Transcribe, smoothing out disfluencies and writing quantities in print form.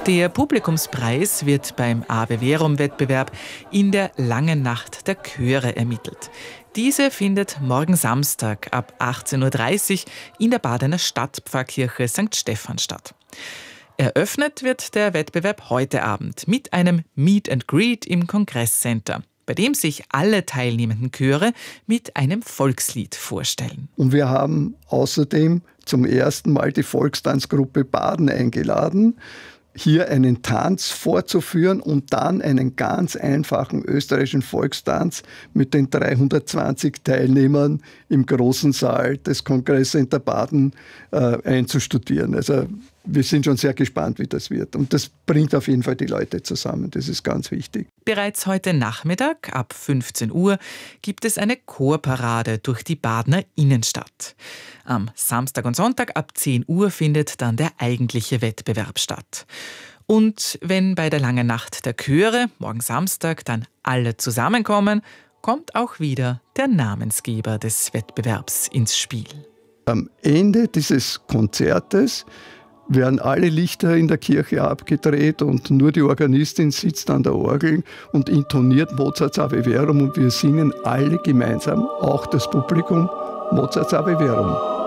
Der Publikumspreis wird beim Ave Verum-Wettbewerb in der Langen Nacht der Chöre ermittelt. Diese findet morgen Samstag ab 18:30 Uhr in der Badener Stadtpfarrkirche St. Stephan statt. Eröffnet wird der Wettbewerb heute Abend mit einem Meet and Greet im Kongresscenter, bei dem sich alle teilnehmenden Chöre mit einem Volkslied vorstellen. Und wir haben außerdem zum ersten Mal die Volkstanzgruppe Baden eingeladen, hier einen Tanz vorzuführen und dann einen ganz einfachen österreichischen Volkstanz mit den 320 Teilnehmern im großen Saal des Kongresscenter Baden einzustudieren. Also wir sind schon sehr gespannt, wie das wird. Und das bringt auf jeden Fall die Leute zusammen. Das ist ganz wichtig. Bereits heute Nachmittag ab 15 Uhr gibt es eine Chorparade durch die Badener Innenstadt. Am Samstag und Sonntag ab 10 Uhr findet dann der eigentliche Wettbewerb statt. Und wenn bei der Langen Nacht der Chöre morgen Samstag dann alle zusammenkommen, kommt auch wieder der Namensgeber des Wettbewerbs ins Spiel. Am Ende dieses Konzertes werden alle Lichter in der Kirche abgedreht und nur die Organistin sitzt an der Orgel und intoniert Mozarts Ave Verum und wir singen alle gemeinsam, auch das Publikum, Mozarts Ave Verum.